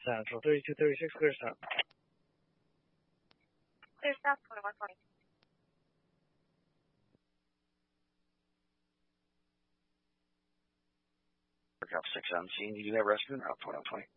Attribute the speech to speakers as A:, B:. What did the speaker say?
A: Central, 3236, clear stop.
B: Clear stop, 2120.
C: Aircraft 6 on scene. You do have rescue route 2120.